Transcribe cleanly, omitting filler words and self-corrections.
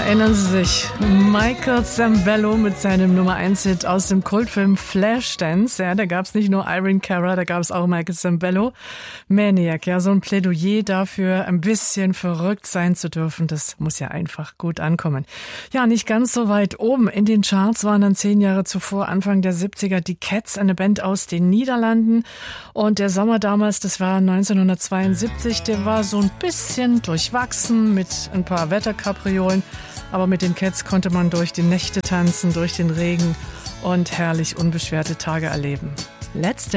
Erinnern Sie sich, Michael Sembello mit seinem Nummer 1-Hit aus dem Kultfilm Flashdance. Ja, da gab es nicht nur Irene Cara, da gab es auch Michael Sembello. Maniac, ja, so ein Plädoyer dafür, ein bisschen verrückt sein zu dürfen. Das muss ja einfach gut ankommen. Ja, nicht ganz so weit oben in den Charts waren dann 10 Jahre zuvor, Anfang der 70er, die Cats, eine Band aus den Niederlanden. Und der Sommer damals, das war 1972, der war so ein bisschen durchwachsen mit ein paar Wetterkapriolen. Aber mit den Cats konnte man durch die Nächte tanzen, durch den Regen und herrlich unbeschwerte Tage erleben. Let's Dance.